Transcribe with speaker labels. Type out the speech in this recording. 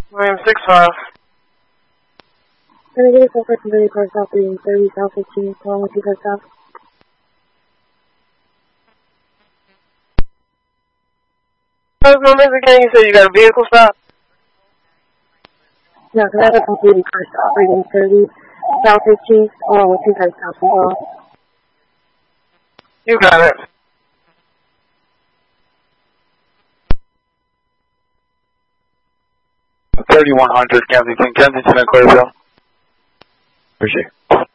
Speaker 1: William 6-5.
Speaker 2: Can I get a call for somebody car south 30 South 15, calling with you guys south?
Speaker 1: Those numbers again, you said you got a vehicle stop?
Speaker 2: No, can I have a completed car stop reading 30 South 15, along with you guys south as well?
Speaker 1: You got it.
Speaker 3: $3100 Kensington and Clareville. Appreciate it.